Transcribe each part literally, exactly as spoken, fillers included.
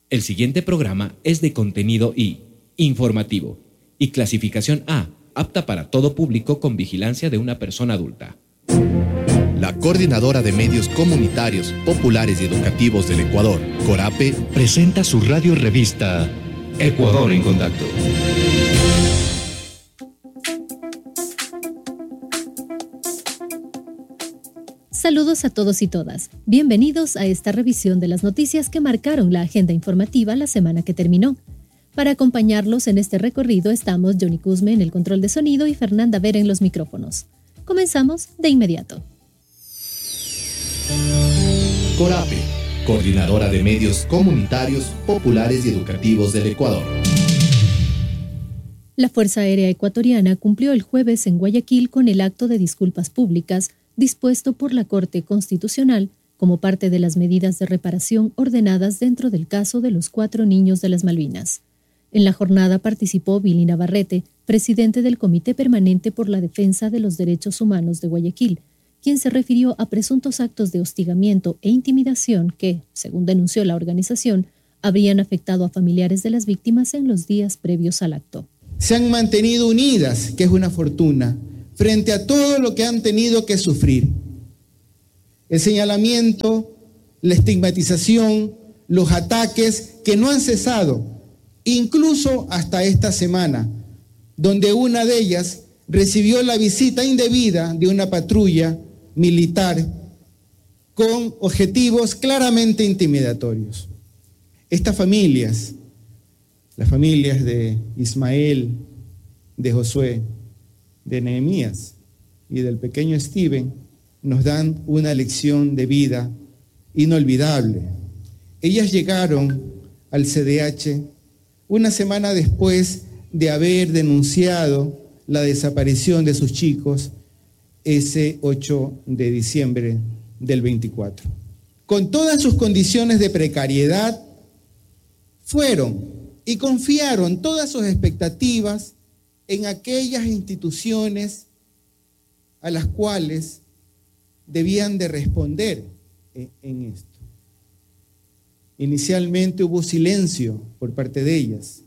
El siguiente programa es de contenido I, informativo, y clasificación A, apta para todo público con vigilancia de una persona adulta. La Coordinadora de Medios Comunitarios, Populares y Educativos del Ecuador, CORAPE, presenta su radio revista Ecuador en Contacto. Saludos a todos y todas. Bienvenidos a esta revisión de las noticias que marcaron la agenda informativa la semana que terminó. Para acompañarlos en este recorrido estamos Johnny Cusme en el control de sonido y Fernanda Vera en los micrófonos. Comenzamos de inmediato. CORAPE, Coordinadora de Medios Comunitarios, Populares y Educativos del Ecuador. La Fuerza Aérea Ecuatoriana cumplió el jueves en Guayaquil con el acto de disculpas públicas dispuesto por la Corte Constitucional como parte de las medidas de reparación ordenadas dentro del caso de los cuatro niños de las Malvinas. En la jornada participó Billy Navarrete, presidente del Comité Permanente por la Defensa de los Derechos Humanos de Guayaquil, quien se refirió a presuntos actos de hostigamiento e intimidación que, según denunció la organización, habrían afectado a familiares de las víctimas en los días previos al acto. Se han mantenido unidas, que es una fortuna, frente a todo lo que han tenido que sufrir. El señalamiento, la estigmatización, los ataques que no han cesado, incluso hasta esta semana, donde una de ellas recibió la visita indebida de una patrulla militar con objetivos claramente intimidatorios. Estas familias, las familias de Ismael, de Josué, de Nehemías y del pequeño Steven, nos dan una lección de vida inolvidable. Ellas llegaron al C D H una semana después de haber denunciado la desaparición de sus chicos ese ocho de diciembre del veinticuatro. Con todas sus condiciones de precariedad, fueron y confiaron todas sus expectativas en aquellas instituciones a las cuales debían de responder en esto. Inicialmente hubo silencio por parte de ellas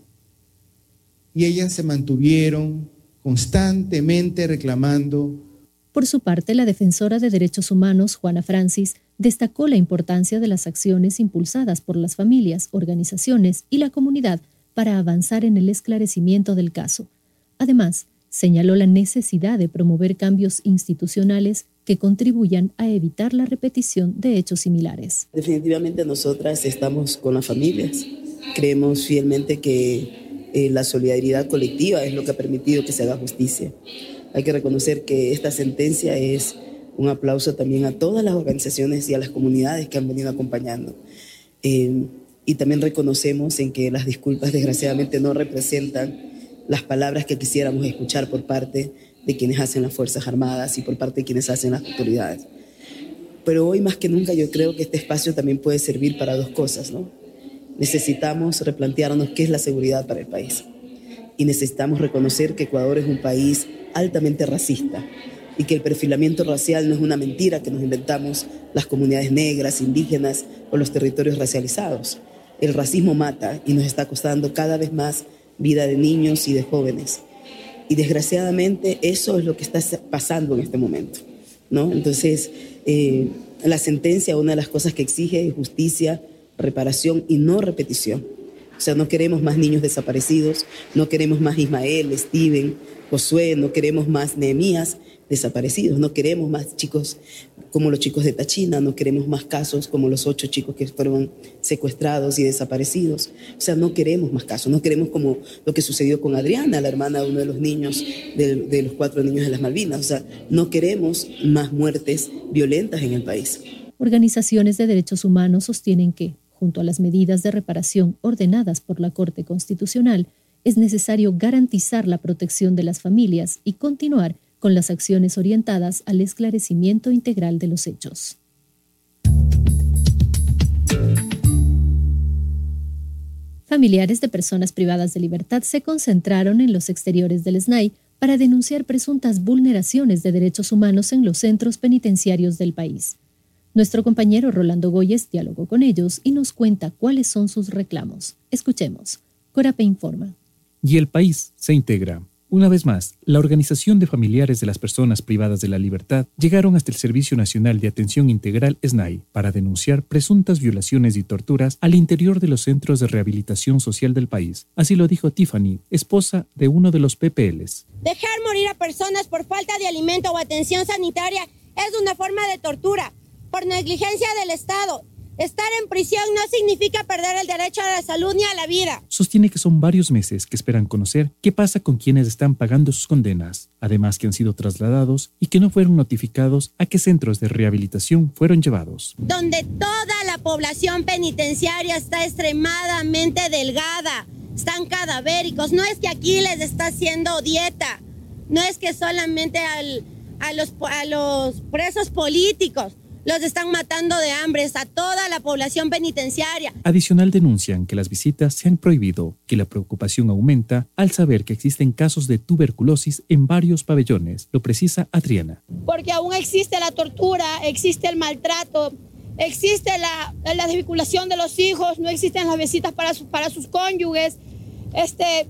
y ellas se mantuvieron constantemente reclamando. Por su parte, la defensora de derechos humanos, Juana Francis, destacó la importancia de las acciones impulsadas por las familias, organizaciones y la comunidad para avanzar en el esclarecimiento del caso. Además, señaló la necesidad de promover cambios institucionales que contribuyan a evitar la repetición de hechos similares. Definitivamente nosotras estamos con las familias. Creemos fielmente que eh, la solidaridad colectiva es lo que ha permitido que se haga justicia. Hay que reconocer que esta sentencia es un aplauso también a todas las organizaciones y a las comunidades que han venido acompañando. Eh, y también reconocemos en que las disculpas desgraciadamente no representan las palabras que quisiéramos escuchar por parte de quienes hacen las Fuerzas Armadas y por parte de quienes hacen las autoridades. Pero hoy más que nunca yo creo que este espacio también puede servir para dos cosas, ¿no? Necesitamos replantearnos qué es la seguridad para el país. Y necesitamos reconocer que Ecuador es un país altamente racista y que el perfilamiento racial no es una mentira que nos inventamos las comunidades negras, indígenas o los territorios racializados. El racismo mata y nos está costando cada vez más vida de niños y de jóvenes. Y desgraciadamente eso es lo que está pasando en este momento, ¿no? Entonces, eh, la sentencia, una de las cosas que exige es justicia, reparación y no repetición. O sea, no queremos más niños desaparecidos, no queremos más Ismael, Steven, Josué, no queremos más Nehemías desaparecidos, no queremos más chicos como los chicos de Tachina, no queremos más casos como los ocho chicos que fueron secuestrados y desaparecidos. O sea, no queremos más casos, no queremos como lo que sucedió con Adriana, la hermana de uno de los niños, de, de los cuatro niños de las Malvinas. O sea, no queremos más muertes violentas en el país. Organizaciones de derechos humanos sostienen que, junto a las medidas de reparación ordenadas por la Corte Constitucional, es necesario garantizar la protección de las familias y continuar con las acciones orientadas al esclarecimiento integral de los hechos. Familiares de personas privadas de libertad se concentraron en los exteriores del S N A I para denunciar presuntas vulneraciones de derechos humanos en los centros penitenciarios del país. Nuestro compañero Rolando Goyes dialogó con ellos y nos cuenta cuáles son sus reclamos. Escuchemos. Corape informa. Y el país se integra. Una vez más, la Organización de Familiares de las Personas Privadas de la Libertad llegaron hasta el Servicio Nacional de Atención Integral S N A I para denunciar presuntas violaciones y torturas al interior de los centros de rehabilitación social del país. Así lo dijo Tiffany, esposa de uno de los P P Ls. Dejar morir a personas por falta de alimento o atención sanitaria es una forma de tortura por negligencia del Estado. Estar en prisión no significa perder el derecho a la salud ni a la vida. Sostiene que son varios meses que esperan conocer qué pasa con quienes están pagando sus condenas, además que han sido trasladados y que no fueron notificados a qué centros de rehabilitación fueron llevados. Donde toda la población penitenciaria está extremadamente delgada, están cadavéricos. No es que aquí les está haciendo dieta, no es que solamente al, a, los, a los presos políticos los están matando de hambre, a toda la población penitenciaria. Adicional, denuncian que las visitas se han prohibido, que la preocupación aumenta al saber que existen casos de tuberculosis en varios pabellones, lo precisa Adriana. Porque aún existe la tortura, existe el maltrato, existe la, la desvinculación de los hijos, no existen las visitas para, su, para sus cónyuges, este,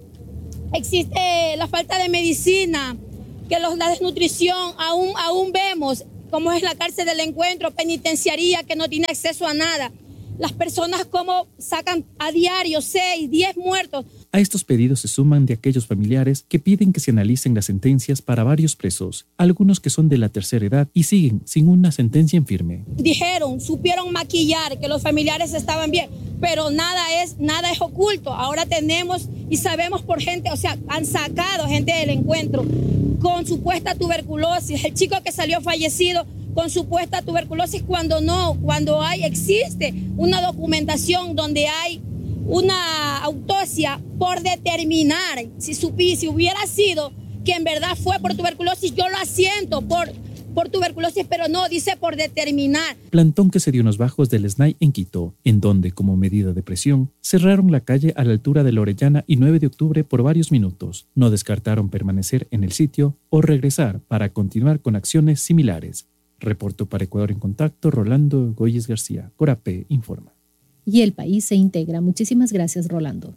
existe la falta de medicina, que los, la desnutrición aún, aún vemos, como es la cárcel del Encuentro, penitenciaría que no tiene acceso a nada. Las personas como sacan a diario seis, diez muertos. A estos pedidos se suman de aquellos familiares que piden que se analicen las sentencias para varios presos, algunos que son de la tercera edad y siguen sin una sentencia en firme. Dijeron, supieron maquillar que los familiares estaban bien, pero nada es, nada es oculto. Ahora tenemos y sabemos por gente, o sea, han sacado gente del Encuentro con supuesta tuberculosis. El chico que salió fallecido con supuesta tuberculosis cuando no, cuando hay, existe una documentación donde hay una autopsia por determinar si, supi, si hubiera sido que en verdad fue por tuberculosis, yo lo asiento por, por tuberculosis, pero no, dice por determinar. Plantón que se dio en los bajos del S N A I en Quito, en donde, como medida de presión, cerraron la calle a la altura de la Orellana y nueve de octubre por varios minutos. No descartaron permanecer en el sitio o regresar para continuar con acciones similares. Reportó para Ecuador en Contacto, Rolando Goyes García. Corape informa. Y el país se integra. Muchísimas gracias, Rolando.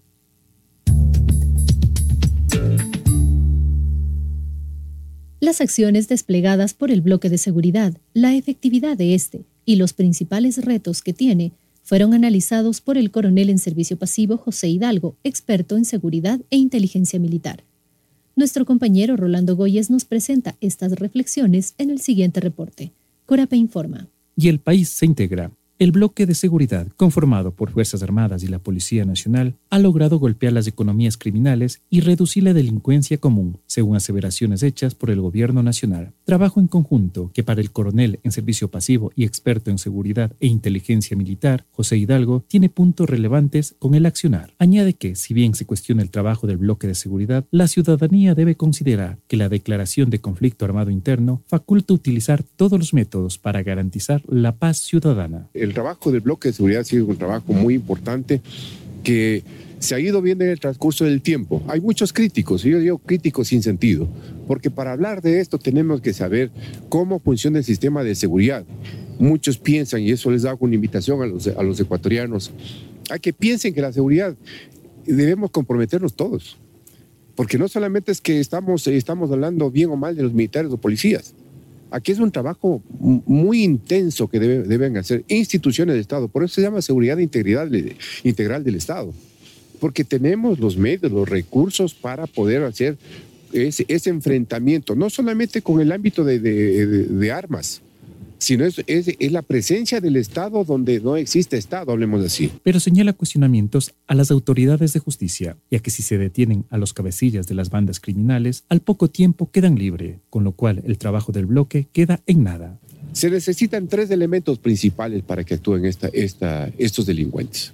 Las acciones desplegadas por el bloque de seguridad, la efectividad de este y los principales retos que tiene fueron analizados por el coronel en servicio pasivo José Hidalgo, experto en seguridad e inteligencia militar. Nuestro compañero Rolando Goyes nos presenta estas reflexiones en el siguiente reporte. Corape informa. Y el país se integra. El bloque de seguridad, conformado por Fuerzas Armadas y la Policía Nacional, ha logrado golpear las economías criminales y reducir la delincuencia común, según aseveraciones hechas por el Gobierno Nacional. Trabajo en conjunto que para el coronel en servicio pasivo y experto en seguridad e inteligencia militar, José Hidalgo, tiene puntos relevantes con el accionar. Añade que, si bien se cuestiona el trabajo del bloque de seguridad, la ciudadanía debe considerar que la declaración de conflicto armado interno faculta utilizar todos los métodos para garantizar la paz ciudadana. El trabajo del bloque de seguridad ha sido un trabajo muy importante que se ha ido viendo en el transcurso del tiempo. Hay muchos críticos, y yo digo críticos sin sentido, porque para hablar de esto tenemos que saber cómo funciona el sistema de seguridad. Muchos piensan, y eso les hago una invitación a los, a los ecuatorianos, a que piensen que la seguridad debemos comprometernos todos, porque no solamente es que estamos, estamos hablando bien o mal de los militares o policías. Aquí es un trabajo muy intenso que debe, deben hacer instituciones del Estado. Por eso se llama seguridad e integridad integral del Estado. Porque tenemos los medios, los recursos para poder hacer ese, ese enfrentamiento. No solamente con el ámbito de, de, de, de armas, sino es, es, es la presencia del Estado donde no existe Estado, hablemos así. Pero señala cuestionamientos a las autoridades de justicia, ya que si se detienen a los cabecillas de las bandas criminales, al poco tiempo quedan libres, con lo cual el trabajo del bloque queda en nada. Se necesitan tres elementos principales para que actúen esta, esta, estos delincuentes.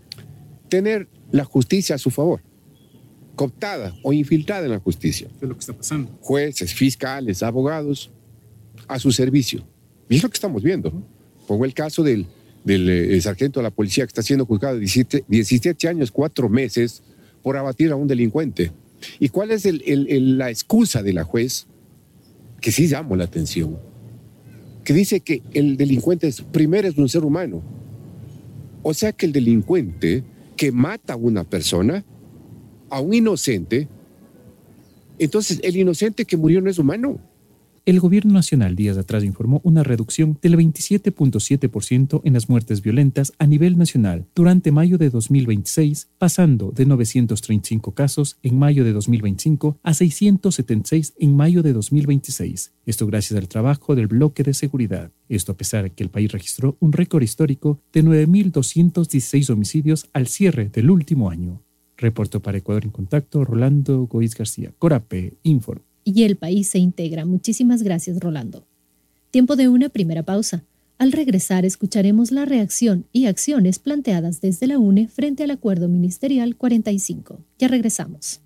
Tener la justicia a su favor, cooptada o infiltrada en la justicia. ¿Qué es lo que está pasando? Jueces, fiscales, abogados, a su servicio. Y es lo que estamos viendo. Pongo el caso del, del el sargento de la policía que está siendo juzgado de diecisiete años, cuatro meses, por abatir a un delincuente. ¿Y cuál es el, el, el, la excusa de la juez? Que sí llamó la atención. que dice que el delincuente es, primero es un ser humano. O sea que el delincuente que mata a una persona, a un inocente, entonces el inocente que murió no es humano. El gobierno nacional días atrás informó una reducción del veintisiete punto siete por ciento en las muertes violentas a nivel nacional durante mayo de dos mil veintiséis, pasando de novecientos treinta y cinco casos en mayo de dos mil veinticinco a seiscientos setenta y seis en mayo de dos mil veintiséis. Esto gracias al trabajo del bloque de seguridad. Esto a pesar de que el país registró un récord histórico de nueve mil doscientos dieciséis homicidios al cierre del último año. Reportó para Ecuador en Contacto, Rolando Goiz García. Corape informa. Y el país se integra. Muchísimas gracias, Rolando. Tiempo de una primera pausa. Al regresar escucharemos la reacción y acciones planteadas desde la U N E frente al Acuerdo Ministerial cuarenta y cinco. Ya regresamos.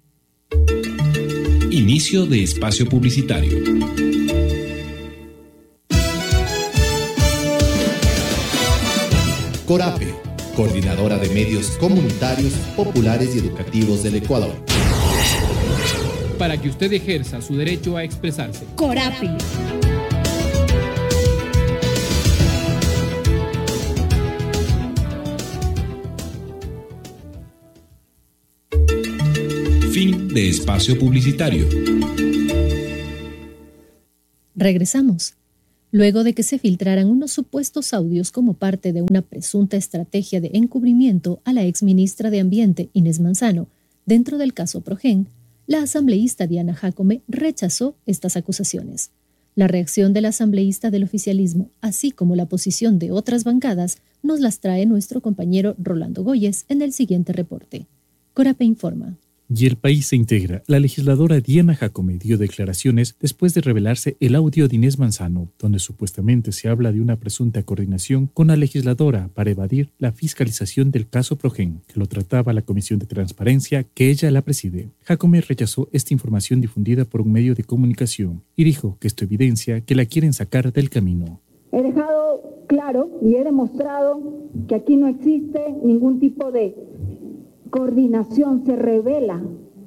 Inicio de espacio publicitario. Corape, Coordinadora de Medios Comunitarios, Populares y Educativos del Ecuador. Para que usted ejerza su derecho a expresarse. Corapi. Fin de espacio publicitario. Regresamos. Luego de que se filtraran unos supuestos audios como parte de una presunta estrategia de encubrimiento a la exministra de Ambiente, Inés Manzano, dentro del caso Progen, la asambleísta Diana Jácome rechazó estas acusaciones. La reacción del asambleísta del oficialismo, así como la posición de otras bancadas, nos las trae nuestro compañero Rolando Goyes en el siguiente reporte. Corape informa. Y el país se integra. La legisladora Diana Jácome dio declaraciones después de revelarse el audio de Inés Manzano, donde supuestamente se habla de una presunta coordinación con la legisladora para evadir la fiscalización del caso Progen, que lo trataba la Comisión de Transparencia que ella la preside. Jácome rechazó esta información difundida por un medio de comunicación y dijo que esto evidencia que la quieren sacar del camino. He dejado claro y he demostrado que aquí no existe ningún tipo de coordinación, se revela.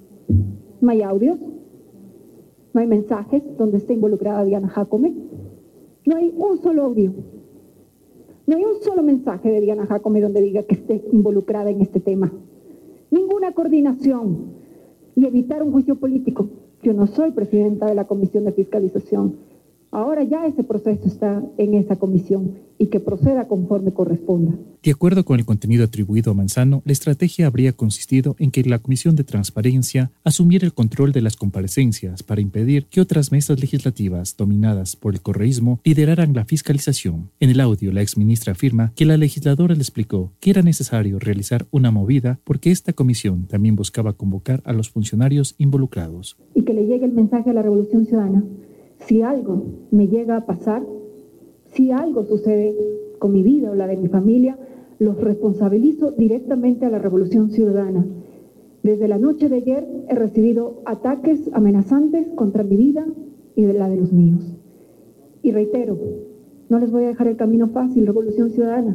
No hay audios, no hay mensajes donde esté involucrada Diana Jácome, no hay un solo audio, no hay un solo mensaje de Diana Jácome donde diga que esté involucrada en este tema. Ninguna coordinación y evitar un juicio político. Yo no soy presidenta de la Comisión de Fiscalización. Ahora ya ese proceso está en esa comisión y que proceda conforme corresponda. De acuerdo con el contenido atribuido a Manzano, la estrategia habría consistido en que la Comisión de Transparencia asumiera el control de las comparecencias para impedir que otras mesas legislativas dominadas por el correísmo lideraran la fiscalización. En el audio, la exministra afirma que la legisladora le explicó que era necesario realizar una movida porque esta comisión también buscaba convocar a los funcionarios involucrados. Y que le llegue el mensaje a la Revolución Ciudadana. Si algo me llega a pasar, si algo sucede con mi vida o la de mi familia, los responsabilizo directamente a la Revolución Ciudadana. Desde la noche de ayer he recibido ataques amenazantes contra mi vida y de la de los míos. Y reitero, no les voy a dejar el camino fácil, Revolución Ciudadana.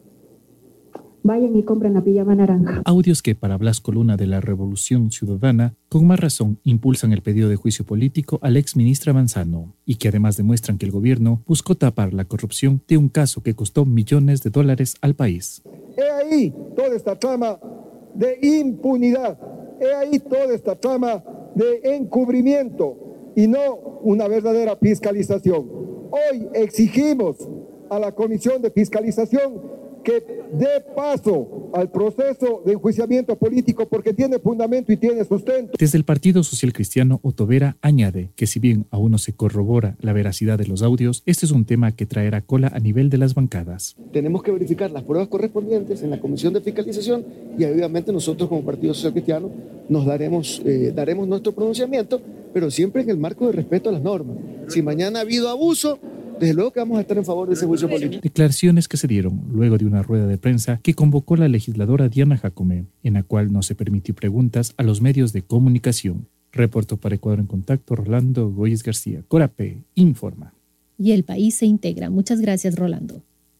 Vayan y compren la pijama naranja. Audios que para Blasco Luna de la Revolución Ciudadana, con más razón, impulsan el pedido de juicio político a la exministra Manzano y que además demuestran que el gobierno buscó tapar la corrupción de un caso que costó millones de dólares al país. He ahí toda esta trama de impunidad, he ahí toda esta trama de encubrimiento y no una verdadera fiscalización. Hoy exigimos a la Comisión de Fiscalización que dé paso al proceso de enjuiciamiento político porque tiene fundamento y tiene sustento. Desde el Partido Social Cristiano, Otto Vera añade que si bien aún no se corrobora la veracidad de los audios, este es un tema que traerá cola a nivel de las bancadas. Tenemos que verificar las pruebas correspondientes en la Comisión de Fiscalización y obviamente nosotros como Partido Social Cristiano nos daremos, eh, daremos nuestro pronunciamiento, pero siempre en el marco de respeto a las normas. Si mañana ha habido abuso, desde luego que vamos a estar en favor de ese juicio político. Declaraciones que se dieron luego de una rueda de prensa que convocó la legisladora Diana Jácome, en la cual no se permitió preguntas a los medios de comunicación. Reportó para Ecuador en Contacto, Rolando Goyes García. Corape informa. Y el país se integra. Muchas gracias, Rolando.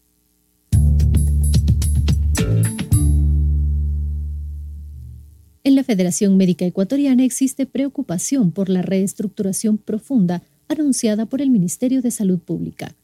En la Federación Médica Ecuatoriana existe preocupación por la reestructuración profunda anunciada por el Ministerio de Salud Pública.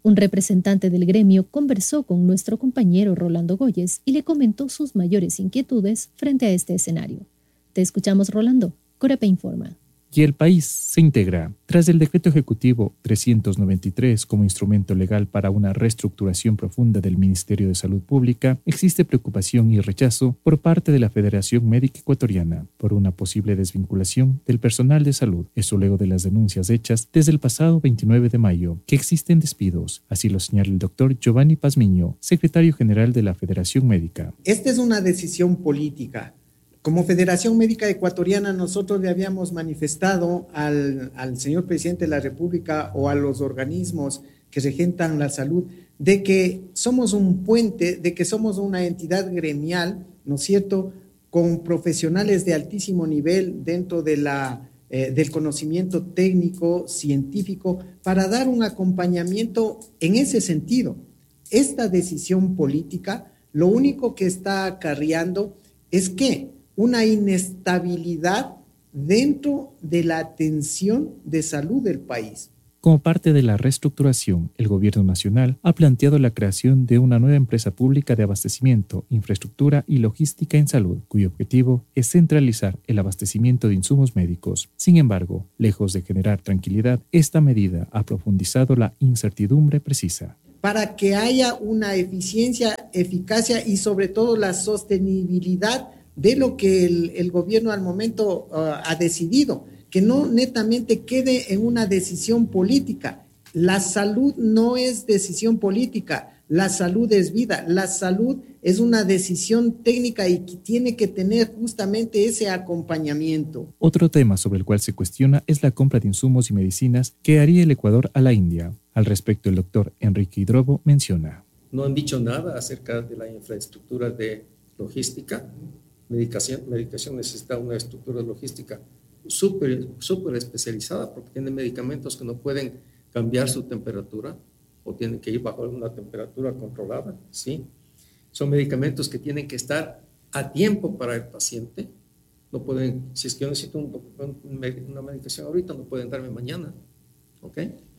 Un representante del gremio conversó con nuestro compañero Rolando Goyes y le comentó sus mayores inquietudes frente a este escenario. Te escuchamos, Rolando. Corape informa. Y el país se integra. Tras el decreto ejecutivo trescientos noventa y tres como instrumento legal para una reestructuración profunda del Ministerio de Salud Pública, existe preocupación y rechazo por parte de la Federación Médica Ecuatoriana por una posible desvinculación del personal de salud. Eso luego de las denuncias hechas desde el pasado veintinueve de mayo, que existen despidos. Así lo señala el doctor Giovanni Pazmiño, secretario general de la Federación Médica. Esta es una decisión política. Como Federación Médica Ecuatoriana, nosotros le habíamos manifestado al, al señor presidente de la República o a los organismos que regentan la salud de que somos un puente, de que somos una entidad gremial, ¿no es cierto?, con profesionales de altísimo nivel dentro de la, eh, del conocimiento técnico, científico, para dar un acompañamiento en ese sentido. Esta decisión política lo único que está acarreando es que una inestabilidad dentro de la atención de salud del país. Como parte de la reestructuración, el Gobierno Nacional ha planteado la creación de una nueva empresa pública de abastecimiento, infraestructura y logística en salud, cuyo objetivo es centralizar el abastecimiento de insumos médicos. Sin embargo, lejos de generar tranquilidad, esta medida ha profundizado la incertidumbre precisa. Para que haya una eficiencia, eficacia y sobre todo la sostenibilidad de lo que el, el gobierno al momento uh, ha decidido, que no netamente quede en una decisión política. La salud no es decisión política, la salud es vida, la salud es una decisión técnica y que tiene que tener justamente ese acompañamiento. Otro tema sobre el cual se cuestiona es la compra de insumos y medicinas que haría el Ecuador a la India. Al respecto, el doctor Enrique Hidrobo menciona. No han dicho nada acerca de la infraestructura de logística. Medicación, medicación necesita una estructura logística súper súper especializada porque tiene medicamentos que no pueden cambiar su temperatura o tienen que ir bajo una temperatura controlada, ¿sí? Son medicamentos que tienen que estar a tiempo para el paciente. No pueden, si es que yo necesito un, un, una medicación ahorita, no pueden darme mañana, ¿ok?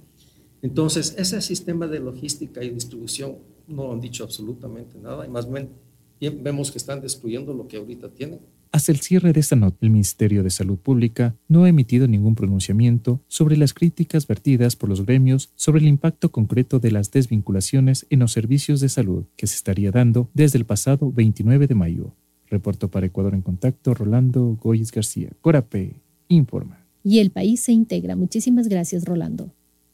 Entonces, ese sistema de logística y distribución no han dicho absolutamente nada y más bien vemos que están destruyendo lo que ahorita tienen. Hasta el cierre de esta nota, el Ministerio de Salud Pública no ha emitido ningún pronunciamiento sobre las críticas vertidas por los gremios sobre el impacto concreto de las desvinculaciones en los servicios de salud que se estaría dando desde el pasado veintinueve de mayo. Reportó para Ecuador en Contacto Rolando Goyes García. Corape informa. Y el país se integra. Muchísimas gracias, Rolando.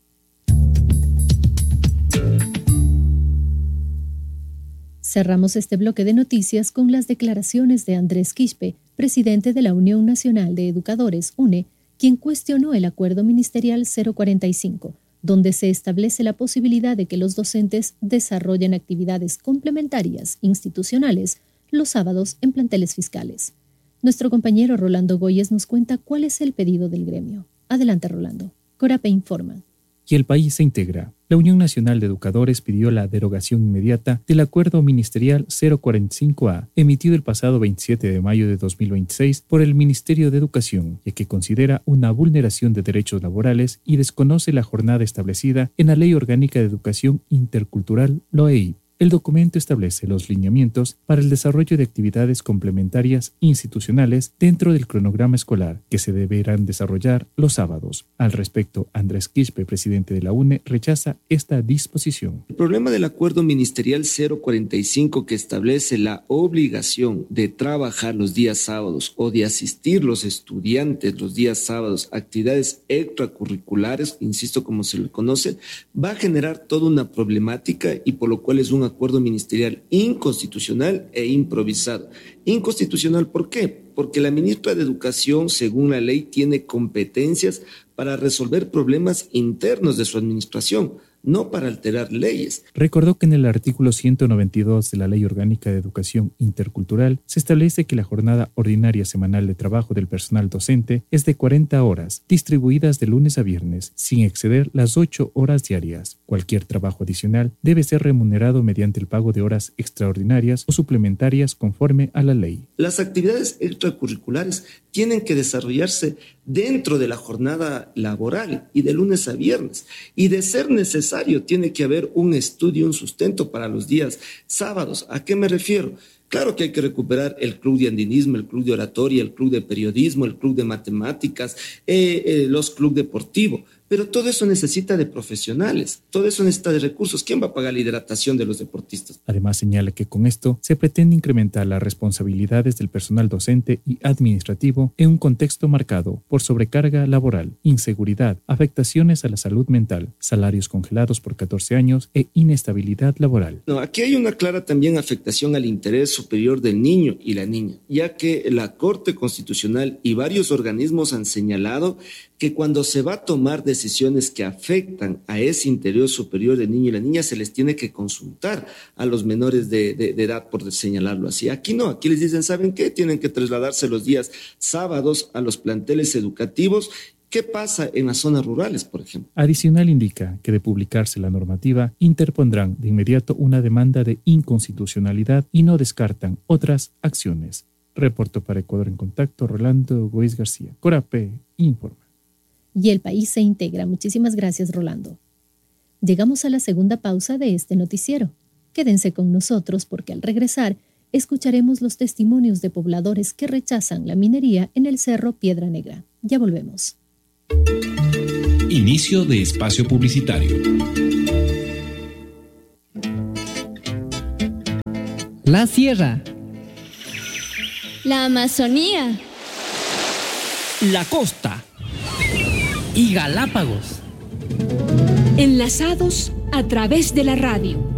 Cerramos este bloque de noticias con las declaraciones de Andrés Quispe, presidente de la Unión Nacional de Educadores, U N E, quien cuestionó el acuerdo ministerial cero cuarenta y cinco, donde se establece la posibilidad de que los docentes desarrollen actividades complementarias institucionales los sábados en planteles fiscales. Nuestro compañero Rolando Goyes nos cuenta cuál es el pedido del gremio. Adelante, Rolando. Corape informa. Y el país se integra. La Unión Nacional de Educadores pidió la derogación inmediata del Acuerdo Ministerial cero cuarenta y cinco A, emitido el pasado veintisiete de mayo de dos mil veintiséis por el Ministerio de Educación, ya que considera una vulneración de derechos laborales y desconoce la jornada establecida en la Ley Orgánica de Educación Intercultural, L O E I. El documento establece los lineamientos para el desarrollo de actividades complementarias institucionales dentro del cronograma escolar que se deberán desarrollar los sábados. Al respecto, Andrés Quispe, presidente de la U N E, rechaza esta disposición. El problema del Acuerdo Ministerial cero cuarenta y cinco que establece la obligación de trabajar los días sábados o de asistir los estudiantes los días sábados a actividades extracurriculares, insisto como se le conoce, va a generar toda una problemática y por lo cual es un acuerdo ministerial inconstitucional e improvisado. Inconstitucional, ¿por qué? Porque la ministra de Educación, según la ley, tiene competencias para resolver problemas internos de su administración, no para alterar leyes. Recordó que en el artículo ciento noventa y dos de la Ley Orgánica de Educación Intercultural se establece que la jornada ordinaria semanal de trabajo del personal docente es de cuarenta horas, distribuidas de lunes a viernes, sin exceder las ocho horas diarias. Cualquier trabajo adicional debe ser remunerado mediante el pago de horas extraordinarias o suplementarias conforme a la ley. Las actividades extracurriculares tienen que desarrollarse dentro de la jornada laboral y de lunes a viernes. Y de ser necesario, tiene que haber un estudio, un sustento para los días sábados. ¿A qué me refiero? Claro que hay que recuperar el club de andinismo, el club de oratoria, el club de periodismo, el club de matemáticas, eh, eh, los clubes deportivos, pero todo eso necesita de profesionales, todo eso necesita de recursos. ¿Quién va a pagar la hidratación de los deportistas? Además, señala que con esto se pretende incrementar las responsabilidades del personal docente y administrativo en un contexto marcado por sobrecarga laboral, inseguridad, afectaciones a la salud mental, salarios congelados por catorce años e inestabilidad laboral. No, aquí hay una clara también afectación al interés superior del niño y la niña, ya que la Corte Constitucional y varios organismos han señalado que cuando se va a tomar decisiones que afectan a ese interés superior del niño y la niña, se les tiene que consultar a los menores de, de, de edad, por señalarlo así. Aquí no, aquí les dicen, ¿saben qué? Tienen que trasladarse los días sábados a los planteles educativos. ¿Qué pasa en las zonas rurales, por ejemplo? Adicional indica que de publicarse la normativa, interpondrán de inmediato una demanda de inconstitucionalidad y no descartan otras acciones. Reportó para Ecuador en Contacto, Rolando Goiz García. Corape informa. Y el país se integra. Muchísimas gracias, Rolando. Llegamos a la segunda pausa de este noticiero. Quédense con nosotros porque al regresar escucharemos los testimonios de pobladores que rechazan la minería en el Cerro Piedra Negra. Ya volvemos. Inicio de espacio publicitario. La Sierra. La Amazonía. La costa. Y Galápagos. Enlazados a través de la radio.